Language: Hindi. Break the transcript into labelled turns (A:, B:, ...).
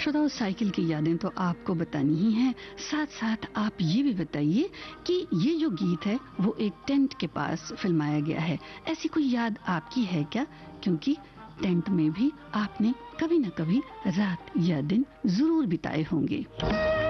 A: श्रोताओं, साइकिल की यादें तो आपको बतानी ही है, साथ साथ आप ये भी बताइए कि ये जो गीत है वो एक टेंट के पास फिल्माया गया है। ऐसी कोई याद आपकी है क्या? क्योंकि टेंट में भी आपने कभी न कभी रात या दिन जरूर बिताए होंगे।